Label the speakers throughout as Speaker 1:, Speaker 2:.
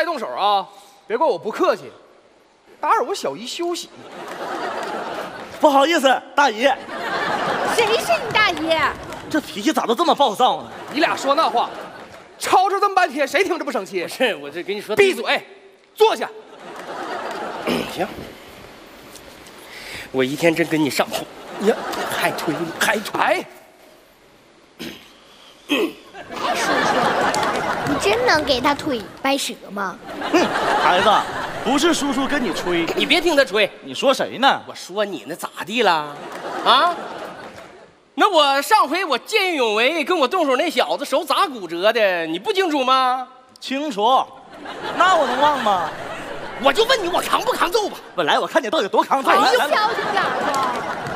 Speaker 1: 再动手啊，别怪我不客气，打扰我小姨休息。
Speaker 2: 不好意思，大姨。
Speaker 3: 谁是你大姨？
Speaker 2: 这脾气咋都这么暴躁呢？
Speaker 1: 你俩说那话，吵吵这么半天，谁听着不生气？
Speaker 4: 不是，我这跟你说，
Speaker 1: 闭嘴，坐下。
Speaker 4: 行，我一天真跟你上火呀，还吹你，还吹。
Speaker 1: 哎，
Speaker 5: 叔叔，你真能给他腿掰折吗？
Speaker 2: 哼，孩子，不是叔叔跟你吹，
Speaker 4: 你别听他吹。
Speaker 2: 你说谁呢？
Speaker 4: 我说你那咋地了？啊？那我上回我见义勇为跟我动手那小子手咋骨折的，你不清楚吗？
Speaker 2: 清楚，那我能忘吗？
Speaker 4: 我就问你，我扛不扛揍吧？
Speaker 2: 本来我看你到底多扛揍。
Speaker 3: 哎呦，
Speaker 2: 来
Speaker 3: 消停点吧。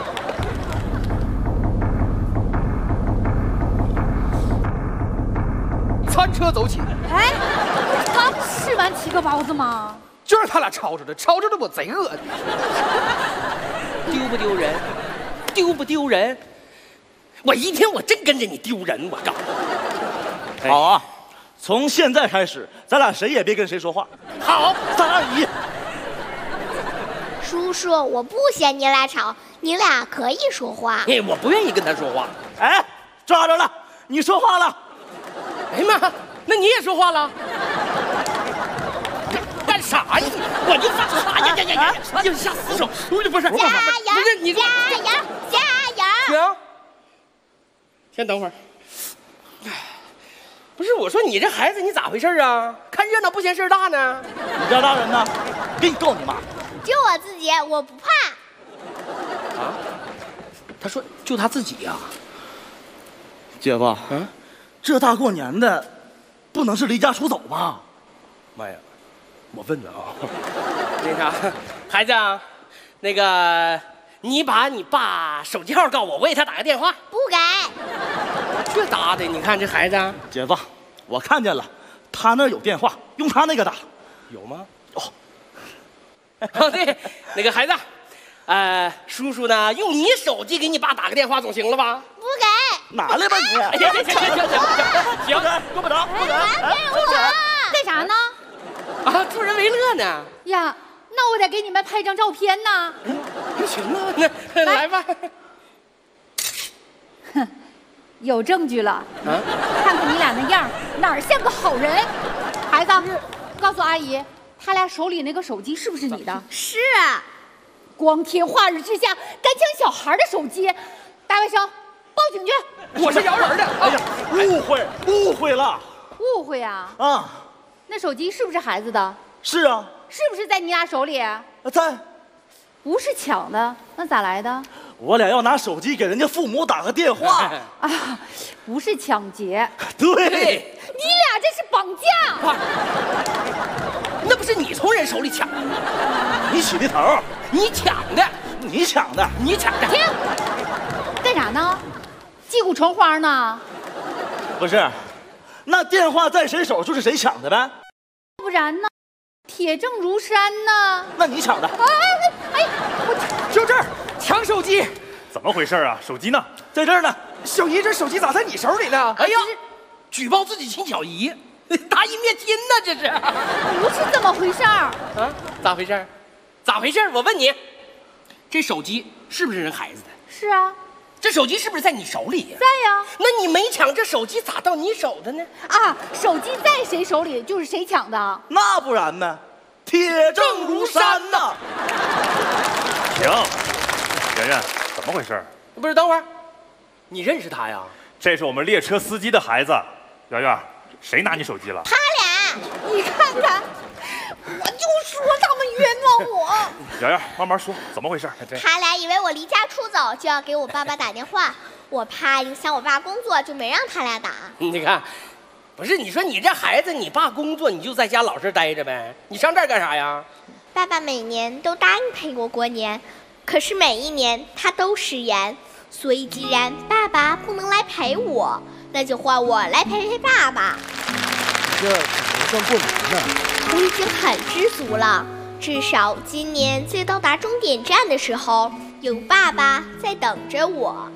Speaker 1: 餐车走起。
Speaker 3: 哎，刚吃完7个包子吗？
Speaker 1: 就是他俩吵吵的，吵吵的我贼饿。
Speaker 4: 丢不丢人？丢不丢人？我一天我真跟着你丢人，我告诉你。
Speaker 2: 好啊，从现在开始，咱俩谁也别跟谁说话。
Speaker 4: 好
Speaker 2: 3、2、1。
Speaker 5: 叔叔，我不嫌你俩吵，你俩可以说话。
Speaker 4: 哎，我不愿意跟他说话。
Speaker 2: 哎，抓着了，你说话了。
Speaker 4: 哎呀妈，那你也说话了？干啥呀？我就发呀呀呀呀！就下死手，不是，
Speaker 5: 加油！
Speaker 4: 不是你
Speaker 5: 加油！加油！
Speaker 1: 行，
Speaker 4: 先等会儿。不是，我说你这孩子你咋回事啊？看热闹不嫌事儿大呢？
Speaker 2: 你家大人呢？给你告你妈！
Speaker 5: 就我自己，我不怕。
Speaker 4: 啊？他说就他自己呀？
Speaker 2: 姐夫，这大过年的，不能是离家出走吧？
Speaker 4: 妈呀，我问问啊。那啥，孩子啊，那个你把你爸手机号告我，我给他打个电话。
Speaker 5: 不给。
Speaker 4: 这搭的，你看这孩子啊。
Speaker 2: 姐夫，我看见了，他那儿有电话，用他那个打。
Speaker 4: 有吗？
Speaker 2: 哦，
Speaker 4: 哦对，那个孩子，叔叔呢，用你手机给你爸打个电话总行了吧？
Speaker 5: 不给。
Speaker 2: 拿来吧你！
Speaker 4: 哎呀，行，
Speaker 2: 够不着，不准，
Speaker 5: 不准。
Speaker 3: 干啥呢？
Speaker 4: 啊，助人为乐呢。
Speaker 3: 呀，那我得给你们拍张照片呢。
Speaker 4: 行啊，那来吧。
Speaker 3: 哼，有证据了。看看你俩那样，哪儿像个好人？孩子，告诉阿姨，他俩手里那个手机是不是你的？
Speaker 5: 是。
Speaker 3: 光天化日之下，敢抢小孩的手机，大外甥，报警去！
Speaker 1: 我是摇人的。
Speaker 2: 哎呀，误会了。
Speaker 3: 误会啊！
Speaker 2: 啊，
Speaker 3: 那手机是不是孩子的？
Speaker 2: 是啊，
Speaker 3: 是不是在你俩手里？
Speaker 2: 在。
Speaker 3: 不是抢的，那咋来的？
Speaker 2: 我俩要拿手机给人家父母打个电话。
Speaker 3: 啊，不是抢劫。
Speaker 2: 对。
Speaker 3: 你俩这是绑架！
Speaker 4: 那不是你从人手里抢的，
Speaker 2: 你起的头，
Speaker 4: 你抢的，
Speaker 2: 你抢的，
Speaker 4: 你抢的。
Speaker 3: 停！干啥呢？击鼓传花呢？
Speaker 2: 不是，那电话在谁手就是谁抢的呗？
Speaker 3: 不然呢？铁证如山呢？
Speaker 2: 那你抢的？
Speaker 3: 哎，
Speaker 1: 就这儿抢手机，
Speaker 6: 怎么回事啊？手机呢？
Speaker 2: 在这儿呢。
Speaker 1: 小姨这手机咋在你手里呢？
Speaker 4: 哎呀，举报自己亲小姨，大义灭亲呢，这是。
Speaker 3: 不是这么回事儿。
Speaker 4: 啊？咋回事？咋回事？我问你，这手机是不是人孩子的？
Speaker 3: 是啊。
Speaker 4: 这手机是不是在你手里呀？
Speaker 3: 在呀。
Speaker 4: 那你没抢，这手机咋到你手的呢？
Speaker 3: 啊，手机在谁手里就是谁抢的。
Speaker 2: 那不然呢？铁证如山呐！
Speaker 6: 停，圆圆，怎么回事？
Speaker 4: 不是，等会儿，你认识他呀？
Speaker 6: 这是我们列车司机的孩子。圆圆，谁拿你手机了？
Speaker 5: 他俩。
Speaker 3: 你看看，我就说他们冤枉我。
Speaker 6: 圆圆，慢慢说，怎么回事？
Speaker 5: 他俩以为我离家出走，就要给我爸爸打电话，我怕影响我爸工作，就没让他俩打。
Speaker 4: 你看，不是你说你这孩子，你爸工作你就在家老实待着呗，你上这儿干啥呀？
Speaker 5: 爸爸每年都答应陪我过年，可是每一年他都食言，所以既然爸爸不能来陪我，那就换我来陪爸爸。
Speaker 1: 这怎么算过年呢？
Speaker 5: 我已经很知足了，至少今年在到达终点站的时候，有爸爸在等着我。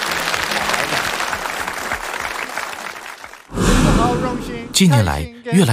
Speaker 7: 近年来，越来